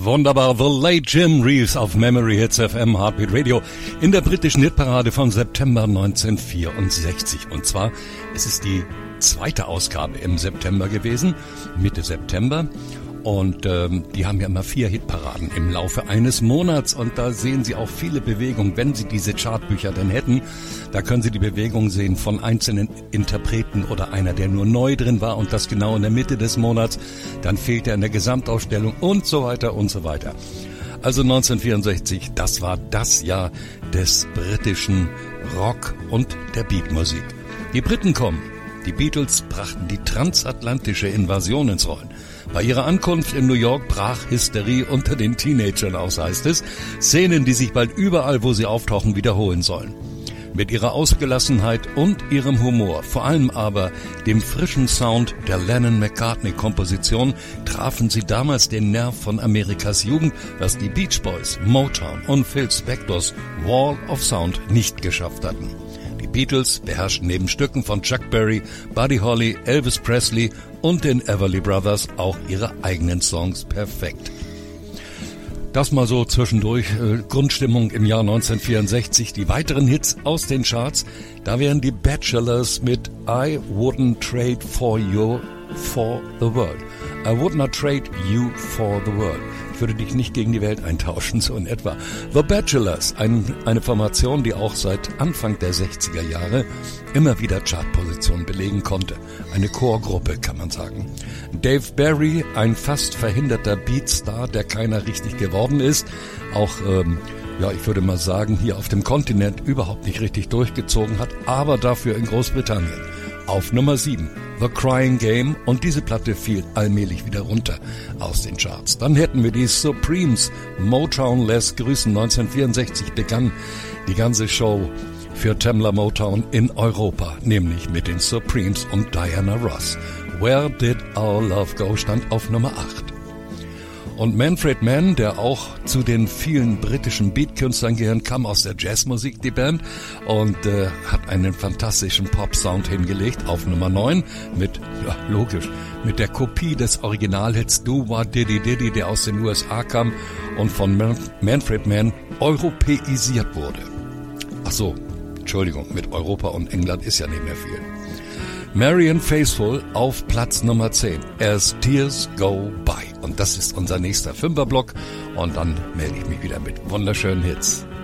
Wunderbar, The Late Jim Reeves auf Memory Hits FM Heartbeat Radio in der britischen Hitparade von September 1964. Und zwar, es ist die zweite Ausgabe im September gewesen, Mitte September. Und die haben ja immer 4 Hitparaden im Laufe eines Monats. Und da sehen Sie auch viele Bewegungen, wenn Sie diese Chartbücher denn hätten. Da können Sie die Bewegung sehen von einzelnen Interpreten oder einer, der nur neu drin war und das genau in der Mitte des Monats. Dann fehlt er in der Gesamtausstellung und so weiter und so weiter. Also 1964, das war das Jahr des britischen Rock und der Beatmusik. Die Briten kommen. Die Beatles brachten die transatlantische Invasion ins Rollen. Bei ihrer Ankunft in New York brach Hysterie unter den Teenagern aus, heißt es. Szenen, die sich bald überall, wo sie auftauchen, wiederholen sollen. Mit ihrer Ausgelassenheit und ihrem Humor, vor allem aber dem frischen Sound der Lennon-McCartney-Komposition, trafen sie damals den Nerv von Amerikas Jugend, was die Beach Boys, Motown und Phil Spectors Wall of Sound nicht geschafft hatten. Die Beatles beherrschten neben Stücken von Chuck Berry, Buddy Holly, Elvis Presley und den Everly Brothers auch ihre eigenen Songs perfekt. Das mal so zwischendurch, Grundstimmung im Jahr 1964. Die weiteren Hits aus den Charts, da wären die Bachelors mit I Wouldn't Trade for You for the World. I would not trade you for the world. Ich würde dich nicht gegen die Welt eintauschen, so in etwa. The Bachelors, eine Formation, die auch seit Anfang der 60er Jahre immer wieder Chartpositionen belegen konnte. Eine Chorgruppe, kann man sagen. Dave Berry, ein fast verhinderter Beatstar, der keiner richtig geworden ist. Auch, ich würde mal sagen, hier auf dem Kontinent überhaupt nicht richtig durchgezogen hat, aber dafür in Großbritannien. Auf Nummer 7, The Crying Game, und diese Platte fiel allmählich wieder runter aus den Charts. Dann hätten wir die Supremes, Motown lässt grüßen. 1964 begann die ganze Show für Tamla Motown in Europa, nämlich mit den Supremes und Diana Ross. Where Did Our Love Go stand auf Nummer 8. Und Manfred Mann, der auch zu den vielen britischen Beatkünstlern gehört, kam aus der Jazzmusik, die Band, und hat einen fantastischen Pop-Sound hingelegt auf Nummer 9 mit, ja logisch, mit der Kopie des Originalhits Do Wah Diddy Diddy, der aus den USA kam und von Manfred Mann europäisiert wurde. Ach so, Entschuldigung, mit Europa und England ist ja nicht mehr viel. Marianne Faithfull auf Platz Nummer 10, As Tears Go By. Und das ist unser nächster 5er-Block. Und dann melde ich mich wieder mit wunderschönen Hits.